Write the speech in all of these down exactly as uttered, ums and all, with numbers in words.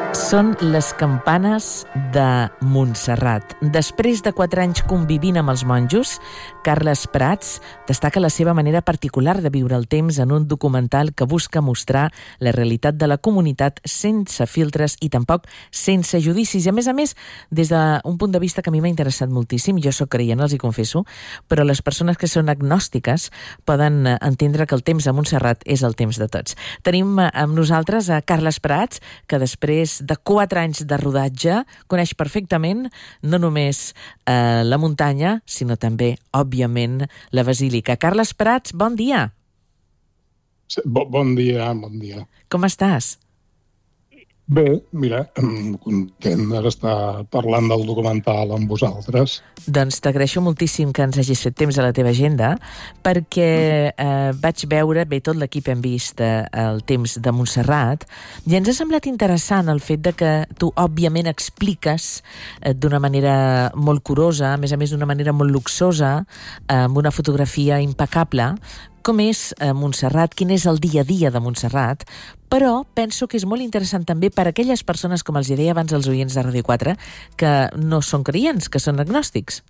Són les campanes de Montserrat. Després de quatre anys convivint amb els monjos, Carles Prats destaca la seva manera particular de viure el temps en un documental que busca mostrar la realitat de la comunitat sense filtres i tampoc sense judicis. I a més a més, des d'un punt de vista que a mi m'ha interessat moltíssim, jo sóc creient, els hi confesso, però les persones que són agnòstiques poden entendre que el temps a Montserrat és el temps de tots. Tenim amb nosaltres a Carles Prats, que després de quatre anys de rodatge coneix perfectament no només eh, la muntanya, sinó també, òbviament, la basílica. Carles Prats, bon dia. Bon dia, bon dia. Com estàs? Bé, mira, content d'estar parlant del documental amb vosaltres. Doncs t'agraeixo moltíssim que ens hagis fet temps a la teva agenda, perquè eh, vaig veure, bé, tot l'equip hem vist eh, el temps de Montserrat, i ens ha semblat interessant el fet de que tu, òbviament, expliques eh, d'una manera molt curosa, a més a més d'una manera molt luxosa, eh, amb una fotografia impecable, com és eh, Montserrat, quin és el dia a dia de Montserrat, però penso que és molt interessant també per a aquelles persones, com els deia abans als oients de Ràdio quatre, que no són creients, que són agnòstics.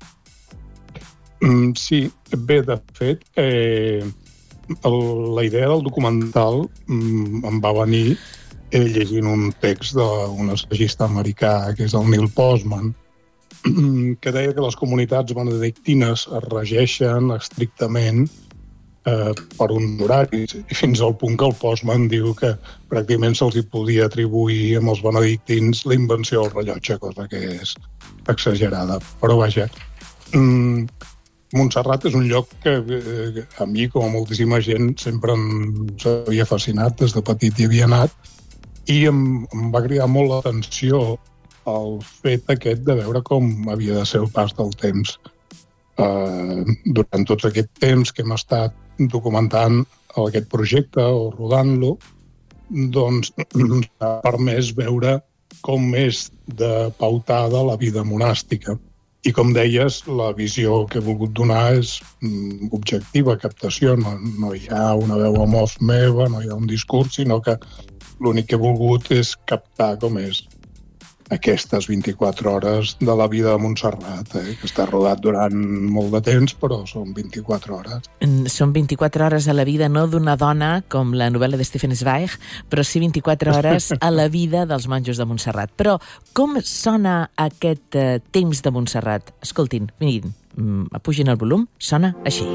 Mm, sí, bé, de fet, eh, el, la idea del documental mm, em va venir eh, llegint un text d'un assagista americà, que és el Neil Postman, que deia que les comunitats benedictines es regeixen estrictament Eh, per un horari, i fins al punt que el Postman diu que pràcticament se'ls hi podia atribuir amb els benedictins la invenció del rellotge, cosa que és exagerada. Però vaja, mm, Montserrat és un lloc que eh, a mi, com a moltíssima gent, sempre ens havia fascinat, des de petit hi havia anat, i em, em va cridar molt l'atenció el fet aquest de veure com havia de ser el pas del temps. Uh, durant tot aquest temps que hem estat documentant aquest projecte o rodant-lo, doncs ha permès veure com és de pautada la vida monàstica. I com deies, la visió que he volgut donar és mm, objectiva, captació. No, no hi ha una veu en off meva, no hi ha un discurs, sinó que l'únic que he volgut és captar com és aquestes vint-i-quatre hores de la vida de Montserrat, eh, que està rodat durant molt de temps, però són vint-i-quatre hores. Són vint-i-quatre hores a la vida, no d'una dona, com la novel·la de Stefan Zweig, però sí vint-i-quatre hores a la vida dels monjos de Montserrat. Però com sona aquest eh, temps de Montserrat? Escoltin, mirin, apugin el volum, sona així.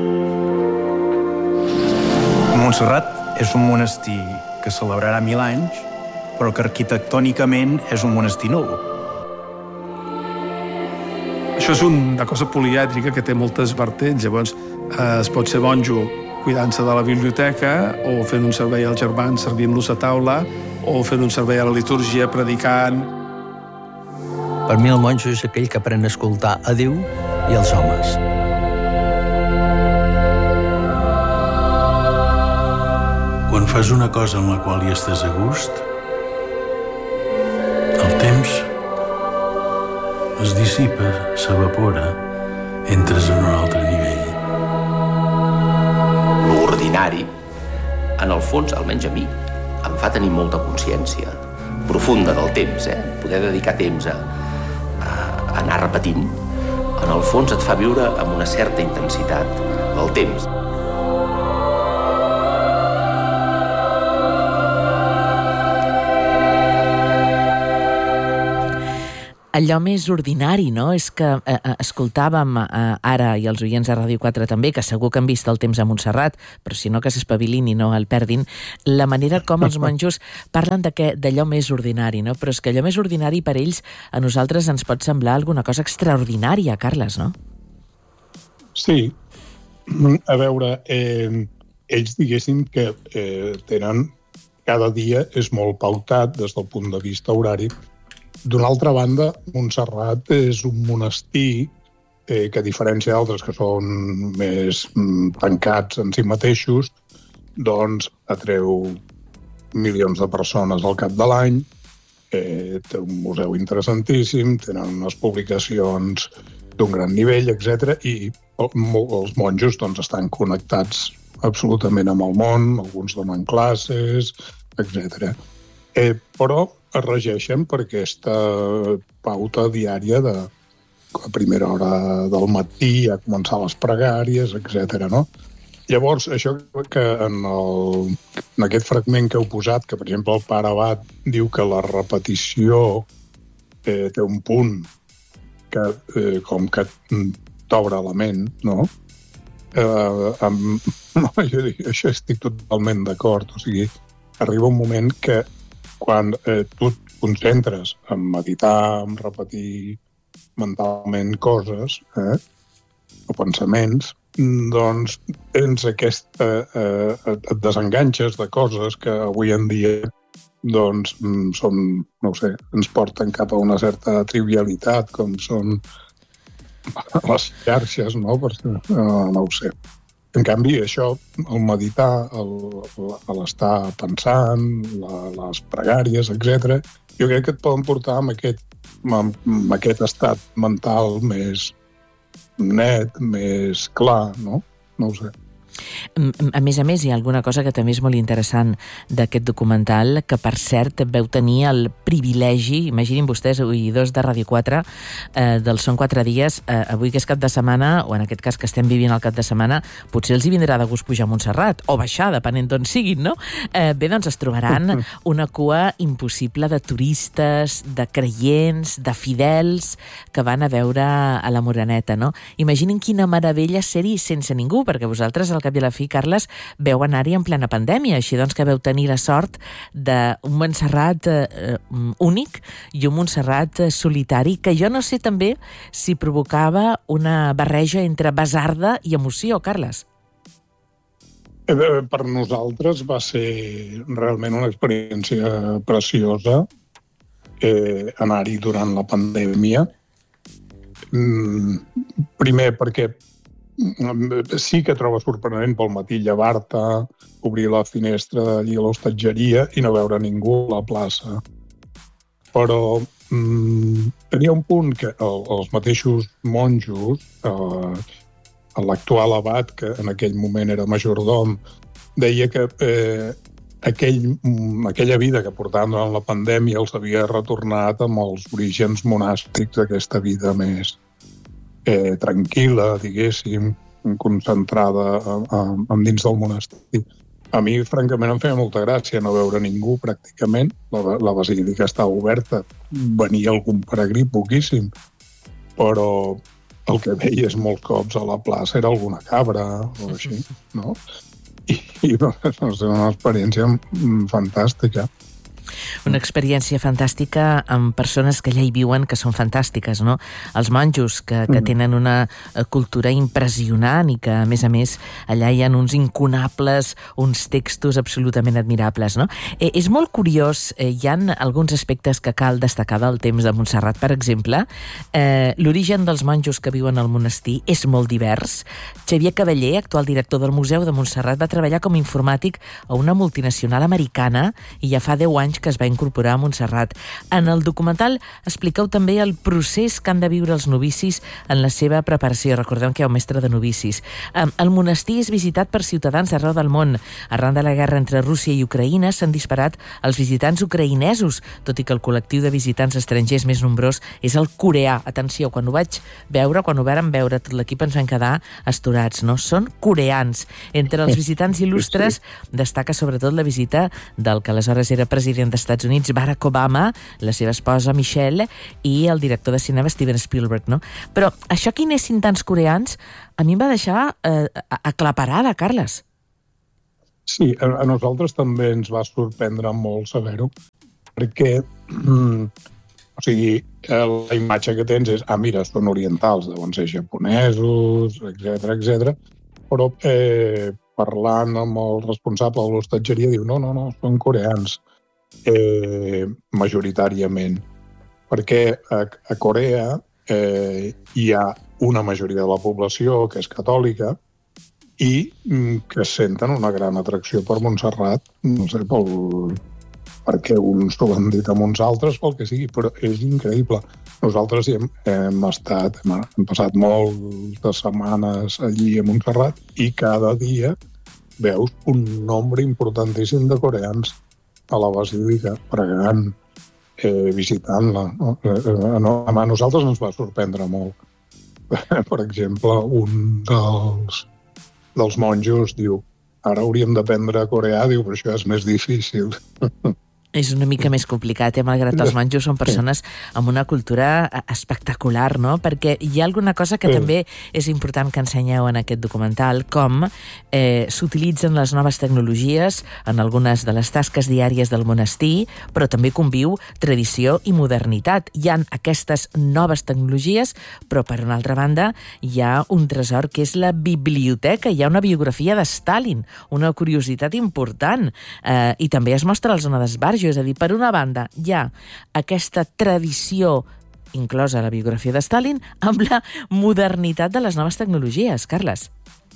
Montserrat és un monestir que celebrarà mil anys, però que arquitectònicament és un monestir nou. Això és una cosa polièdrica que té moltes vertents. Llavors, eh, es pot ser monjo cuidant-se de la biblioteca, o fent un servei als germans servint-los a taula, o fent un servei a la litúrgia predicant. Per mi el monjo és aquell que aprèn a escoltar a Déu i els homes. Quan fas una cosa en la qual hi estàs a gust, el temps es dissipa, s'evapora, entres en un altre nivell. L'ordinari, en el fons, almenys a mi, em fa tenir molta consciència profunda del temps, eh? Poder dedicar temps a, a anar repetint, en el fons et fa viure amb una certa intensitat el temps. Allò més ordinari, no? És que eh, escoltàvem eh, ara, i els oients de Ràdio quatre també, que segur que han vist el temps a Montserrat, però si no que s'espavilin i no el perdin, la manera com els monjos parlen d'allò més ordinari, no? Però és que allò més ordinari per ells a nosaltres ens pot semblar alguna cosa extraordinària, Carles, no? Sí. A veure, eh, ells diguéssim que eh, tenen... Cada dia és molt pautat des del punt de vista horari. D'una altra banda, Montserrat és un monestir eh, que, a diferència d'altres que són més mm, tancats en si mateixos, doncs atreu milions de persones al cap de l'any, eh, té un museu interessantíssim, tenen unes publicacions d'un gran nivell, etcètera, i els monjos doncs, estan connectats absolutament amb el món, alguns donen classes, etcètera. Eh, però es regeixen per aquesta pauta diària de a primera hora del matí a començar les pregàries, etcètera. No? Llavors, això que en, el, en aquest fragment que heu posat, que per exemple el pare Abat diu que la repetició eh, té un punt que eh, com que t'obre la ment, no? Eh, amb, no jo dic, això estic totalment d'acord. O sigui, arriba un moment que quan eh, tu et concentres en meditar, en repetir mentalment coses, eh, o pensaments, doncs tens aquesta... Eh, et desenganxes de coses que avui en dia doncs són, no ho sé, ens porten cap a una certa trivialitat, com són les xarxes, no? Per, no, no ho sé. En canvi, això, el meditar, l'estar pensant, la, les pregàries, etcètera, jo crec que et poden portar amb aquest, amb aquest estat mental més net, més clar, no? No ho sé. A més a més, hi ha alguna cosa que també és molt interessant d'aquest documental, que per cert veu tenir el privilegi, imaginin vostès, oïdors de Ràdio quatre, eh, del Són quatre dies, eh, avui que és cap de setmana, o en aquest cas que estem vivint el cap de setmana, potser els hi vindrà de gust pujar a Montserrat, o baixar, depenent d'on siguin, no? Eh, bé, doncs es trobaran una cua impossible de turistes, de creients, de fidels, que van a veure a la Moreneta, no? Imaginin quina meravella ser-hi sense ningú, perquè vosaltres, al cap i a la fi, Carles, veu anar-hi en plena pandèmia, així doncs que veu tenir la sort d'un Montserrat eh, únic i un Montserrat solitari, que jo no sé també si provocava una barreja entre basarda i emoció, Carles. Per nosaltres va ser realment una experiència preciosa eh, anar-hi durant la pandèmia. Mm, primer perquè sí que trobo sorprenent pel matí llevar-te, obrir la finestra allí a l'hostatgeria i no veure ningú a la plaça. Però mm, tenia un punt que el, els mateixos monjos, eh, l'actual abat, que en aquell moment era majordom, deia que eh, aquell, aquella vida que portaven durant la pandèmia els havia retornat amb els orígens monàstics d'aquesta vida més Eh, tranquil·la, diguéssim, concentrada a, a, a dins del monestir. A mi, francament, em feia molta gràcia no veure ningú, pràcticament. La, la basílica estava oberta, venia algun peregrí, poquíssim, però el que veies molts cops a la plaça era alguna cabra o així, no? I, i no, no sé, una experiència fantàstica. Una experiència fantàstica amb persones que allà hi viuen, que són fantàstiques, no? Els monjos, que, que tenen una cultura impressionant i que, a més a més, allà hi ha uns incunables, uns textos absolutament admirables, no? Eh, és molt curiós, eh, hi ha alguns aspectes que cal destacar del temps de Montserrat, per exemple. Eh, l'origen dels monjos que viuen al monestir és molt divers. Xavier Cavaller, actual director del Museu de Montserrat, va treballar com a informàtic a una multinacional americana i ja fa deu anys que es va incorporar a Montserrat. En el documental expliqueu també el procés que han de viure els novicis en la seva preparació. Recordeu que hi ha un mestre de novicis. El monestir és visitat per ciutadans d'arreu del món. Arran de la guerra entre Rússia i Ucraïna s'han disparat els visitants ucraïnesos, tot i que el col·lectiu de visitants estrangers més nombrós és el coreà. Atenció, quan ho vaig veure, quan ho vàrem veure, tot l'equip ens vam quedar astorats, no? Són coreans. Entre els visitants il·lustres destaca sobretot la visita del que aleshores era president d'Estats Units, Barack Obama, la seva esposa Michelle i el director de cinema Steven Spielberg, no? Però això que hi anessin tants coreans a mi em va deixar eh, aclaparada, Carles. Sí, a, a nosaltres també ens va sorprendre molt saber-ho, perquè mm, o sigui, la imatge que tens és, ah, mira, són orientals, deuen ser japonesos, etcètera, etcètera, però eh, parlant amb el responsable de l'hostatgeria diu, no, no, no, són coreans. Eh, majoritàriament, perquè a, a Corea eh, hi ha una majoria de la població que és catòlica i mm, que senten una gran atracció per Montserrat, no sé, pel, perquè uns s'ho han dit amb uns altres, pel que sigui, però és increïble. Nosaltres hem, hem estat, hem, hem passat moltes setmanes allí a Montserrat i cada dia veus un nombre importantíssim de coreans. a la basílica, pregant, eh, visitant-la. No? A, a nosaltres ens va sorprendre molt. Per exemple, un dels, dels monjos diu: ara hauríem d'aprendre coreà, diu, però això és més difícil. És una mica més complicat, eh? Malgrat els monjos són persones amb una cultura espectacular, no? Perquè hi ha alguna cosa que sí. també és important que ensenyeu en aquest documental, com eh, s'utilitzen les noves tecnologies en algunes de les tasques diàries del monestir, però també conviu tradició i modernitat. Hi ha aquestes noves tecnologies, però per una altra banda hi ha un tresor que és la biblioteca. Hi ha una biografia de Stalin, una curiositat important, eh, i també es mostra la zona d'esbarjo. És a dir, per una banda, hi ha aquesta tradició, inclosa la biografia de Stalin, amb la modernitat de les noves tecnologies. Carles.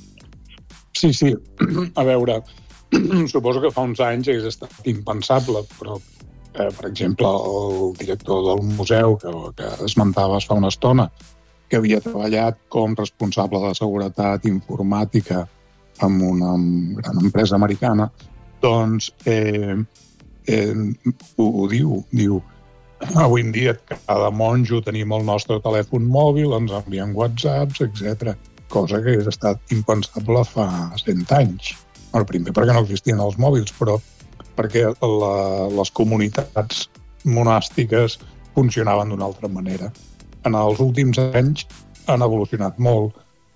Sí, sí. A veure, suposo que fa uns anys hagués estat impensable, però, eh, per exemple, el director del museu que, que esmentaves fa una estona, que havia treballat com responsable de seguretat informàtica en una gran empresa americana, doncs eh, Eh, ho, ho diu, diu, avui en dia cada monjo tenim el nostre telèfon mòbil, ens envien whatsapps, etcètera. Cosa que hagués estat impensable fa cent anys. El primer perquè no existien els mòbils, però perquè la, les comunitats monàstiques funcionaven d'una altra manera. En els últims anys han evolucionat molt.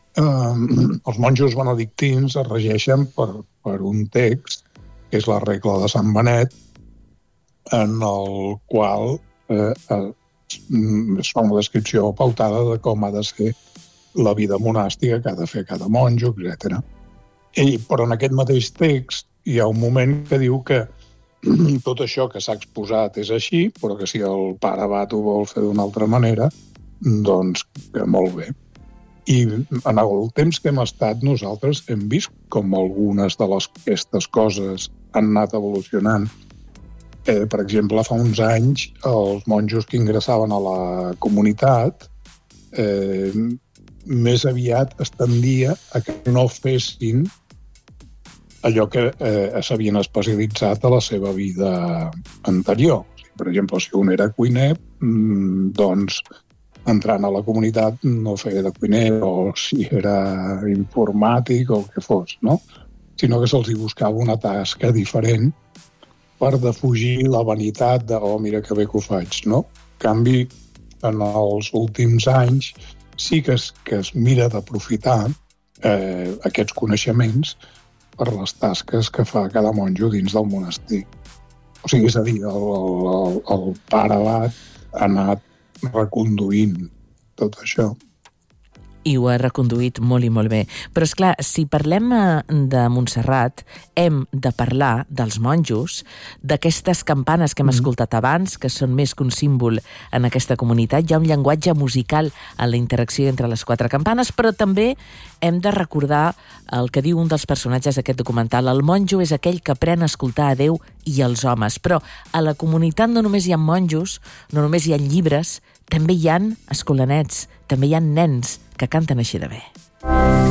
Eh, els monjos benedictins es regeixen per, per un text, que és la regla de Sant Benet, en el qual eh, eh, es fa una descripció pautada de com ha de ser la vida monàstica que ha de fer cada monjo, etcètera. I, però en aquest mateix text hi ha un moment que diu que tot això que s'ha exposat és així, però que si el pare abat ho vol fer d'una altra manera, doncs que molt bé. I en el temps que hem estat, nosaltres hem vist com algunes de les, aquestes coses han anat evolucionant. Eh, per exemple, fa uns anys, els monjos que ingressaven a la comunitat eh, més aviat es tendia a que no fessin allò que eh, s'havien especialitzat a la seva vida anterior. Per exemple, si un era cuiner, doncs entrant a la comunitat no feia de cuiner, o si era informàtic o el que fos, no? Sinó que se'ls hi buscava una tasca diferent per defugir la vanitat de, oh, mira que bé que ho faig, no? En canvi, en els últims anys sí que es, que es mira d'aprofitar eh, aquests coneixements per les tasques que fa cada monjo dins del monestir. O sigui, és a dir, el, el, el pare abat ha anat reconduint tot això. I ho ha reconduït molt i molt bé. Però, és clar, si parlem de Montserrat, hem de parlar dels monjos, d'aquestes campanes que hem mm. escoltat abans, que són més que un símbol en aquesta comunitat. Hi ha un llenguatge musical en la interacció entre les quatre campanes, però també hem de recordar el que diu un dels personatges d'aquest documental. El monjo és aquell que aprèn a escoltar a Déu i als homes. Però a la comunitat no només hi ha monjos, no només hi ha llibres, també hi ha escolanets, també hi ha nens que canten així de bé.